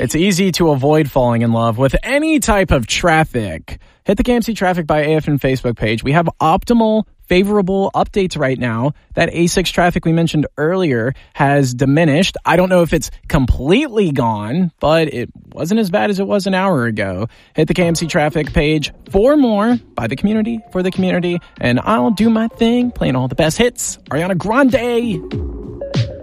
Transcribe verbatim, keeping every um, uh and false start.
It's easy to avoid falling in love with any type of traffic. Hit the K M C Traffic by A F N Facebook page. We have optimal, favorable updates right now. That A six traffic we mentioned earlier has diminished. I don't know if it's completely gone, but it wasn't as bad as it was an hour ago. Hit the K M C Traffic page for more, by the community, for the community, and I'll do my thing, playing all the best hits. Ariana Grande.